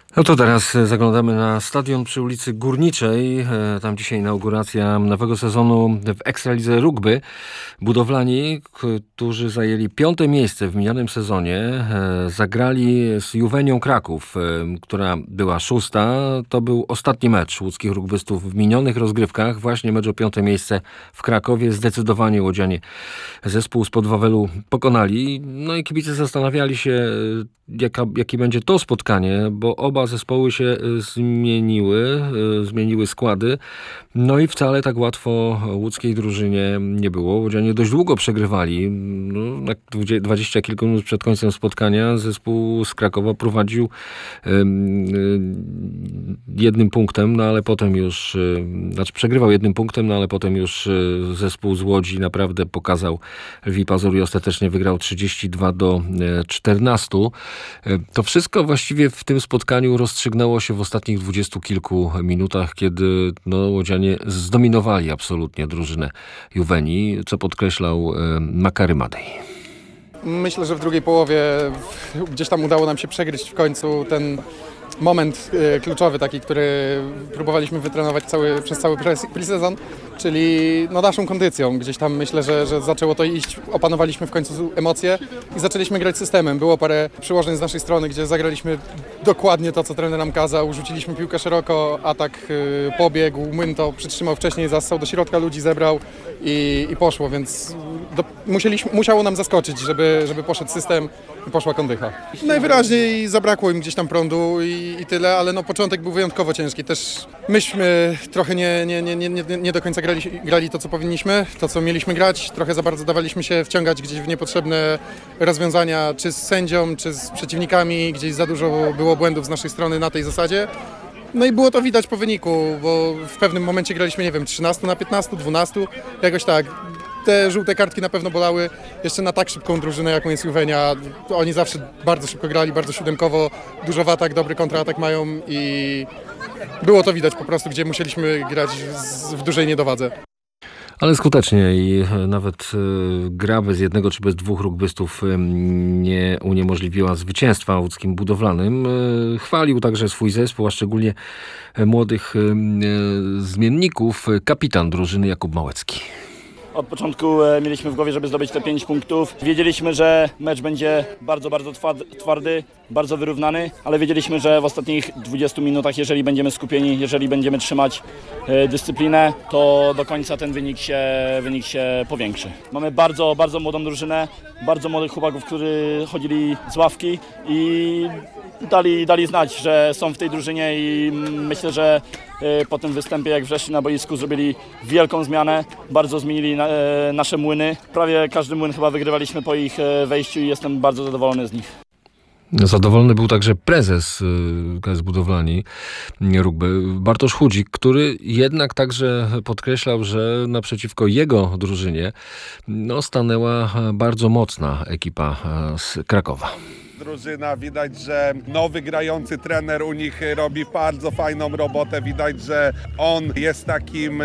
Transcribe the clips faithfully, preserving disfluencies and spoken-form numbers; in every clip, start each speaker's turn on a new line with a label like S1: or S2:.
S1: No to teraz zaglądamy na stadion przy ulicy Górniczej. Tam dzisiaj inauguracja nowego sezonu w Ekstralidze Rugby. Budowlani, którzy zajęli piąte miejsce w minionym sezonie, zagrali z Juwenią Kraków, która była szósta. To był ostatni mecz łódzkich rugbystów w minionych rozgrywkach. Właśnie mecz o piąte miejsce w Krakowie. Zdecydowanie łodzianie zespół spod Wawelu pokonali. No i kibice zastanawiali się, jaka, jakie będzie to spotkanie, bo oba zespoły się zmieniły, zmieniły składy. No i wcale tak łatwo łódzkiej drużynie nie było. Łodzianie dość długo przegrywali. No, na dwadzieścia kilka minut przed końcem spotkania zespół z Krakowa prowadził jednym punktem, no ale potem już, znaczy przegrywał jednym punktem, no ale potem już zespół z Łodzi naprawdę pokazał Lwi Pazur i ostatecznie wygrał trzydzieści dwa do czternastu. To wszystko właściwie w tym spotkaniu rozstrzygnęło się w ostatnich dwudziestu kilku minutach, kiedy no, łodzianie zdominowali absolutnie drużynę Juwenii, co podkreślał Makary Madej.
S2: Myślę, że w drugiej połowie gdzieś tam udało nam się przegryźć w końcu ten moment y, kluczowy taki, który próbowaliśmy wytrenować cały, przez cały pre-sezon, czyli no, naszą kondycją. Gdzieś tam myślę, że, że zaczęło to iść, opanowaliśmy w końcu emocje i zaczęliśmy grać systemem. Było parę przyłożeń z naszej strony, gdzie zagraliśmy dokładnie to, co trener nam kazał. Rzuciliśmy piłkę szeroko, atak y, pobiegł, Młyn to przytrzymał wcześniej, zassał do środka, ludzi zebrał i, i poszło, więc do, musieliśmy, musiało nam zaskoczyć, żeby, żeby poszedł system i poszła kondycha. Najwyraźniej zabrakło im gdzieś tam prądu i, i tyle, ale no, początek był wyjątkowo ciężki. Też myśmy trochę nie, nie, nie, nie, nie do końca grali, grali to, co powinniśmy, to, co mieliśmy grać. Trochę za bardzo dawaliśmy się wciągać gdzieś w niepotrzebne rozwiązania, czy z sędzią, czy z przeciwnikami. Gdzieś za dużo było błędów z naszej strony na tej zasadzie. No i było to widać po wyniku, bo w pewnym momencie graliśmy, nie wiem, trzynaście na piętnaście, dwanaście, jakoś tak. Te żółte kartki na pewno bolały jeszcze na tak szybką drużynę, jaką jest Juwenia. Oni zawsze bardzo szybko grali, bardzo siódemkowo, dużo w atak, dobry kontratak mają i było to widać po prostu, gdzie musieliśmy grać w dużej niedowadze.
S1: Ale skutecznie i nawet gra bez jednego czy bez dwóch rugbystów nie uniemożliwiła zwycięstwa łódzkim budowlanym. Chwalił także swój zespół, a szczególnie młodych zmienników, kapitan drużyny Jakub Małecki.
S3: Od początku mieliśmy w głowie, żeby zdobyć te pięć punktów. Wiedzieliśmy, że mecz będzie bardzo, bardzo twardy, bardzo wyrównany, ale wiedzieliśmy, że w ostatnich dwudziestu minutach, jeżeli będziemy skupieni, jeżeli będziemy trzymać dyscyplinę, to do końca ten wynik się, wynik się powiększy. Mamy bardzo, bardzo młodą drużynę, bardzo młodych chłopaków, którzy chodzili z ławki i dali, dali znać, że są w tej drużynie i myślę, że po tym występie, jak weszli na boisku, zrobili wielką zmianę, bardzo zmienili na, nasze młyny. Prawie każdy młyn chyba wygrywaliśmy po ich wejściu i jestem bardzo zadowolony z nich.
S1: Zadowolony był także prezes K S Budowlani Rugby, Bartosz Chudzik, który jednak także podkreślał, że naprzeciwko jego drużynie no, stanęła bardzo mocna ekipa z Krakowa.
S4: Drużyna, widać, że nowy grający trener u nich robi bardzo fajną robotę. Widać, że on jest takim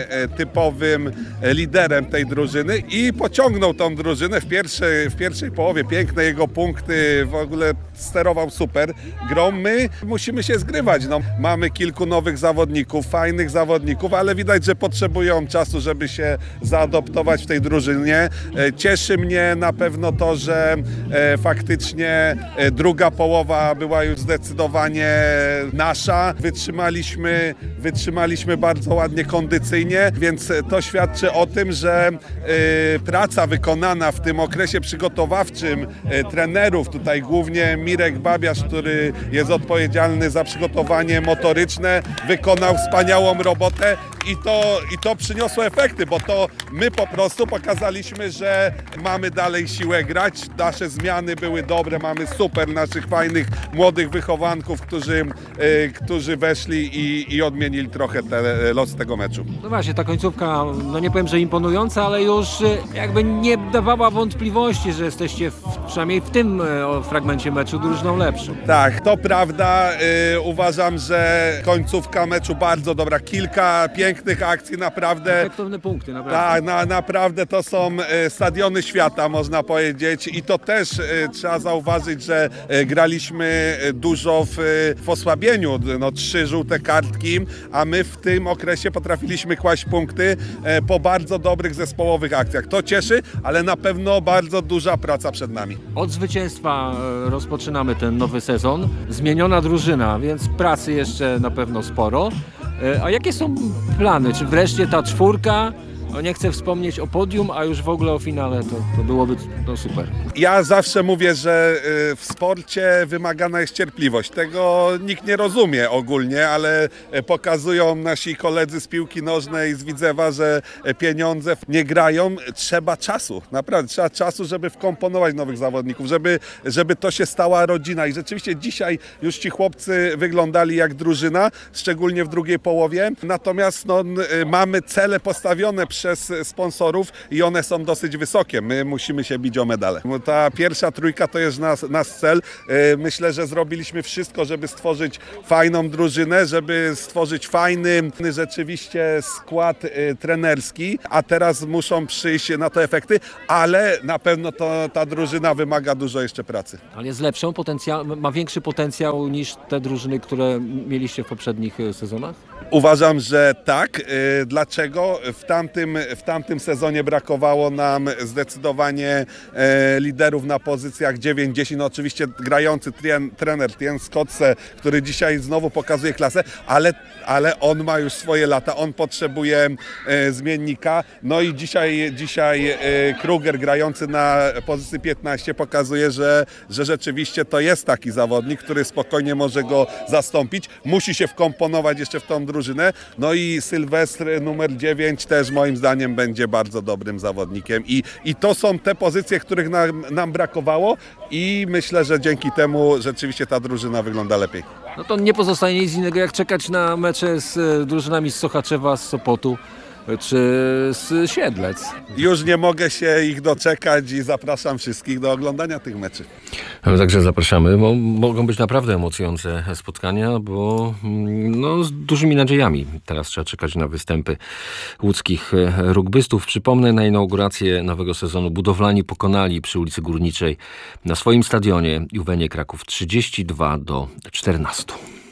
S4: typowym liderem tej drużyny i pociągnął tą drużynę w pierwszej, w pierwszej połowie. Piękne jego punkty, w ogóle sterował super grą. My musimy się zgrywać. No, mamy kilku nowych zawodników, fajnych zawodników, ale widać, że potrzebują czasu, żeby się zaadoptować w tej drużynie. Cieszy mnie na pewno to, że faktycznie druga połowa była już zdecydowanie nasza. Wytrzymaliśmy, wytrzymaliśmy bardzo ładnie kondycyjnie, więc to świadczy o tym, że y, praca wykonana w tym okresie przygotowawczym y, trenerów, tutaj głównie Mirek Babiarz, który jest odpowiedzialny za przygotowanie motoryczne, wykonał wspaniałą robotę i to, i to przyniosło efekty, bo to my po prostu pokazaliśmy, że mamy dalej siłę grać. Nasze zmiany były dobre, mamy super naszych fajnych młodych wychowanków, którzy, y, którzy weszli i, i odmienili trochę te, los tego meczu.
S5: No właśnie, ta końcówka, no nie powiem, że imponująca, ale już jakby nie dawała wątpliwości, że jesteście w, przynajmniej w tym fragmencie meczu drużyną lepszą.
S4: Tak, to prawda. Y, uważam, że końcówka meczu bardzo dobra. Kilka pięknych pięknych akcji, naprawdę.
S5: Efektowne punkty, naprawdę.
S4: Tak, na, naprawdę to są e, stadiony świata, można powiedzieć, i to też e, trzeba zauważyć, że e, graliśmy dużo w, w osłabieniu, no trzy żółte kartki, a my w tym okresie potrafiliśmy kłaść punkty e, po bardzo dobrych zespołowych akcjach. To cieszy, ale na pewno bardzo duża praca przed nami.
S5: Od zwycięstwa e, rozpoczynamy ten nowy sezon. Zmieniona drużyna, więc pracy jeszcze na pewno sporo. E, A jakie są plany? Czy wreszcie ta czwórka? No nie chcę wspomnieć o podium, a już w ogóle o finale to, to byłoby to super.
S4: Ja zawsze mówię, że y, w sporcie wymagana jest cierpliwość. Tego nikt nie rozumie ogólnie, ale y, pokazują nasi koledzy z piłki nożnej, z Widzewa, że y, pieniądze nie grają. Trzeba czasu, naprawdę trzeba czasu, żeby wkomponować nowych zawodników, żeby, żeby to się stała rodzina. I rzeczywiście dzisiaj już ci chłopcy wyglądali jak drużyna, szczególnie w drugiej połowie. Natomiast no, y, mamy cele postawione przez sponsorów i one są dosyć wysokie. My musimy się bić o medale. Ta pierwsza trójka to jest nasz, nasz cel. Myślę, że zrobiliśmy wszystko, żeby stworzyć fajną drużynę, żeby stworzyć fajny rzeczywiście skład trenerski, a teraz muszą przyjść na to efekty, ale na pewno to, ta drużyna wymaga dużo jeszcze pracy.
S5: Ale jest lepszą, potencjał, ma większy potencjał niż te drużyny, które mieliście w poprzednich e, sezonach?
S4: Uważam, że tak. Dlaczego? W tamtym, w tamtym sezonie brakowało nam zdecydowanie e, liderów na pozycjach dziewięć dziesięć. No oczywiście grający trien, trener Tien Skotse, który dzisiaj znowu pokazuje klasę, ale, ale on ma już swoje lata, on potrzebuje e, zmiennika. No i dzisiaj, dzisiaj e, Kruger grający na pozycji piętnaście pokazuje, że, że rzeczywiście to jest taki zawodnik, który spokojnie może go zastąpić. Musi się wkomponować jeszcze w tą drużynę. No i Sylwestr numer dziewięć też moim zdaniem będzie bardzo dobrym zawodnikiem. I, i to są te pozycje, których nam, nam brakowało i myślę, że dzięki temu rzeczywiście ta drużyna wygląda lepiej.
S5: No to nie pozostaje nic innego jak czekać na mecze z e, drużynami z Sochaczewa, z Sopotu e, czy z Siedlec.
S4: Już nie mogę się ich doczekać i zapraszam wszystkich do oglądania tych meczy.
S1: Także zapraszamy. Mo- mogą być naprawdę emocjonujące spotkania, bo mm, no, z dużymi nadziejami teraz trzeba czekać na występy łódzkich e, rugbystów. Przypomnę, na inaugurację nowego sezonu budowlani pokonali przy ulicy Górniczej na swoim stadionie Juwenię Kraków trzydzieści dwa do czternastu.